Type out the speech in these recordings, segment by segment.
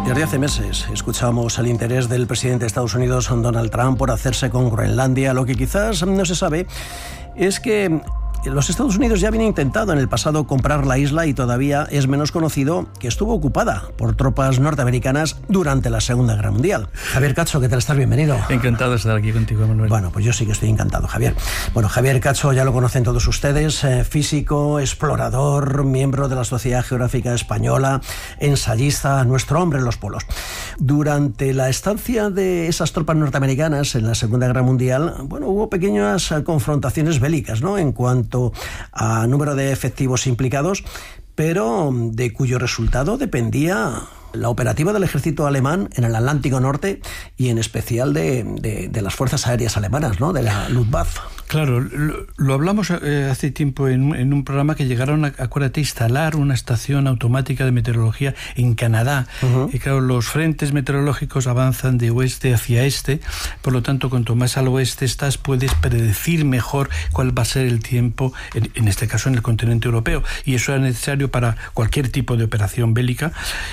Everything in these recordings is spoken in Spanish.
Desde hace meses escuchamos el interés del presidente de Estados Unidos, Donald Trump, por hacerse con Groenlandia. Lo que quizás no se sabe es que los Estados Unidos ya habían intentado en el pasado comprar la isla y todavía es menos conocido que estuvo ocupada por tropas norteamericanas durante la Segunda Guerra Mundial. Javier Cacho, ¿qué tal estás? Bienvenido. Encantado de estar aquí contigo, Manuel. Bueno, pues yo sí que estoy encantado, Javier. Bueno, Javier Cacho ya lo conocen todos ustedes, físico, explorador, miembro de la Sociedad Geográfica Española, ensayista, nuestro hombre en los polos. Durante la estancia de esas tropas norteamericanas en la Segunda Guerra Mundial, bueno, hubo pequeñas confrontaciones bélicas, ¿no?, en cuanto a número de efectivos implicados, pero de cuyo resultado dependía la operativa del ejército alemán en el Atlántico Norte y en especial de las fuerzas aéreas alemanas, ¿no?, de la Luftwaffe. Claro, lo hablamos hace tiempo en un programa que llegaron acuérdate, a instalar una estación automática de meteorología en Canadá. Uh-huh. Y claro, los frentes meteorológicos avanzan de oeste hacia este, por lo tanto, cuanto más al oeste estás, puedes predecir mejor cuál va a ser el tiempo, en este caso en el continente europeo. Y eso es necesario para cualquier tipo de operación bélica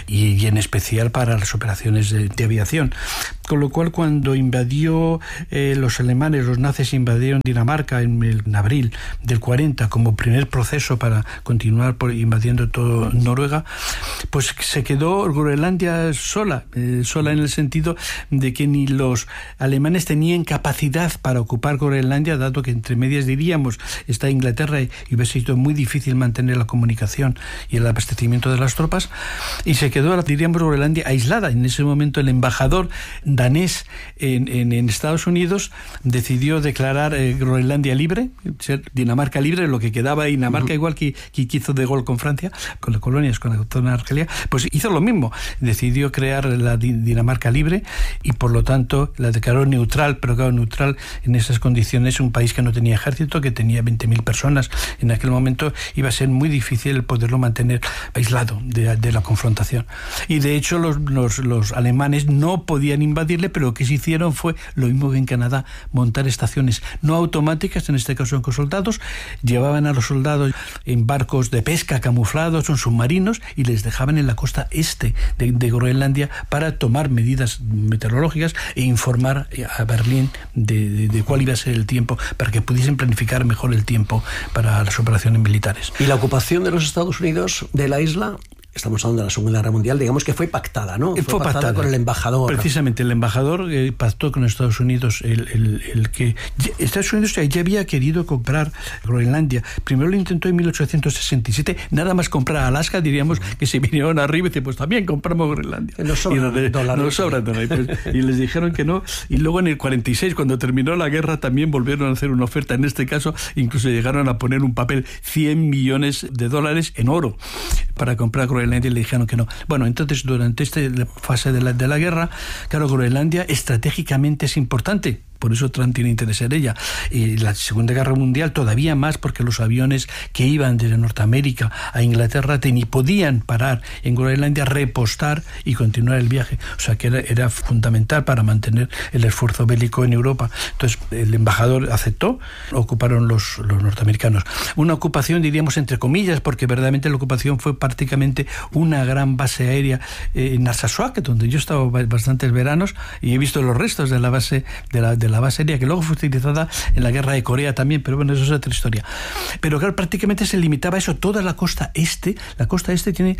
y en especial para las operaciones de aviación. Con lo cual, cuando invadió los alemanes, los nazis invadieron Dinamarca en abril del 40 como primer proceso para continuar invadiendo todo Noruega, pues se quedó Groenlandia sola en el sentido de que ni los alemanes tenían capacidad para ocupar Groenlandia, dado que entre medias diríamos está Inglaterra y hubiese sido muy difícil mantener la comunicación y el abastecimiento de las tropas, y se quedó, diríamos, Groenlandia aislada. En ese momento el embajador danés en Estados Unidos decidió declarar Groenlandia libre, ser Dinamarca libre, lo que quedaba Dinamarca, uh-huh, igual que hizo De Gaulle con Francia, con las colonias, con la zona de Argelia, pues hizo lo mismo, decidió crear la Dinamarca libre y por lo tanto la declaró neutral, pero claro, neutral en esas condiciones, un país que no tenía ejército, que tenía 20.000 personas, en aquel momento iba a ser muy difícil poderlo mantener aislado de la confrontación. Y de hecho los alemanes no podían invadirle, pero lo que se hicieron fue lo mismo que en Canadá, montar estaciones no automáticas, en este caso con soldados, llevaban a los soldados en barcos de pesca camuflados, en submarinos, y les dejaban en la costa este de Groenlandia para tomar medidas meteorológicas e informar a Berlín de cuál iba a ser el tiempo, para que pudiesen planificar mejor el tiempo para las operaciones militares. ¿Y la ocupación de los Estados Unidos de la isla? Estamos hablando de la Segunda Guerra Mundial, digamos que fue pactada, ¿no? Fue pactada con el embajador. Precisamente, el embajador pactó con Estados Unidos el que Estados Unidos ya había querido comprar Groenlandia. Primero lo intentó en 1867, nada más comprar Alaska, diríamos que se vinieron arriba y dice, pues también compramos Groenlandia. Nos sobran dólares. Pues, y les dijeron que no. Y luego en el 46, cuando terminó la guerra, también volvieron a hacer una oferta. En este caso, incluso llegaron a poner un papel, $100 millones en oro para comprar Groenlandia, y le dijeron que no. Bueno, entonces durante esta fase de la guerra, claro, Groenlandia estratégicamente es importante. Por eso Trump tiene interés en ella. Y la Segunda Guerra Mundial todavía más, porque los aviones que iban desde Norteamérica a Inglaterra ni podían parar en Groenlandia, repostar y continuar el viaje. O sea que era fundamental para mantener el esfuerzo bélico en Europa. Entonces el embajador aceptó, ocuparon los norteamericanos. Una ocupación, diríamos, entre comillas, porque verdaderamente la ocupación fue prácticamente una gran base aérea en Narsarsuaq, donde yo he estado bastantes veranos y he visto los restos de la base de la base aérea, que luego fue utilizada en la guerra de Corea también, pero bueno, eso es otra historia. Pero claro, prácticamente se limitaba a eso, toda la costa este. La costa este tiene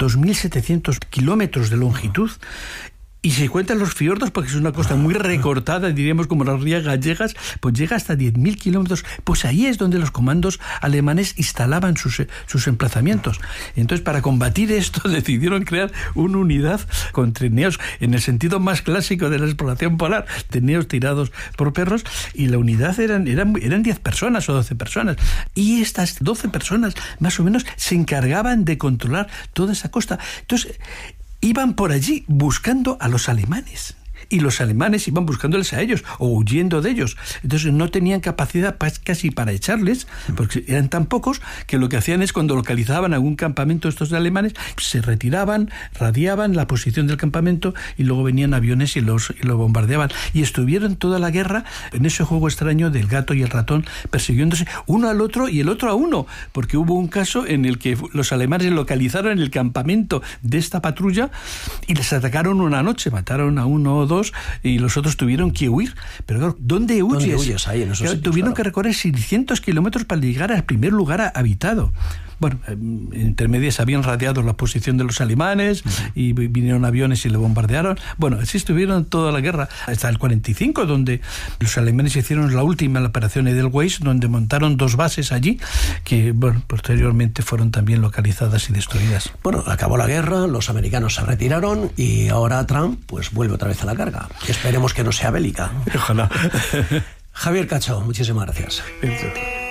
2.700 kilómetros de longitud. Y si cuentan los fiordos, porque es una costa muy recortada, diríamos como las rías gallegas, pues llega hasta 10.000 kilómetros. Pues ahí es donde los comandos alemanes instalaban sus emplazamientos. Entonces, para combatir esto, decidieron crear una unidad con trineos, en el sentido más clásico de la exploración polar, trineos tirados por perros, y la unidad eran 10 personas o 12 personas. Y estas 12 personas, más o menos, se encargaban de controlar toda esa costa. Entonces, iban por allí buscando a los alemanes. y los alemanes iban buscándoles a ellos o huyendo de ellos. Entonces no tenían capacidad casi para echarles, porque eran tan pocos que lo que hacían es, cuando localizaban algún campamento estos de alemanes, se retiraban, radiaban la posición del campamento y luego venían aviones y lo bombardeaban. Y estuvieron toda la guerra en ese juego extraño del gato y el ratón, persiguiéndose uno al otro y el otro a uno, porque hubo un caso en el que los alemanes localizaron el campamento de esta patrulla y les atacaron una noche, mataron a uno o dos y los otros tuvieron que huir. Pero claro, ¿dónde huyes? ¿Dónde huyes ahí en esos sitios? Tuvieron que recorrer 600 kilómetros para llegar al primer lugar habitado. Bueno, entre medias habían radiado la posición de los alemanes y vinieron aviones y le bombardearon. Bueno, así estuvieron toda la guerra, hasta el 45, donde los alemanes hicieron la última, la operación Edelweiss, donde montaron 2 bases allí, que bueno, posteriormente fueron también localizadas y destruidas. Bueno, acabó la guerra, los americanos se retiraron y ahora Trump pues vuelve otra vez a la carga. Esperemos que no sea bélica. Ojalá. Javier Cacho, muchísimas gracias.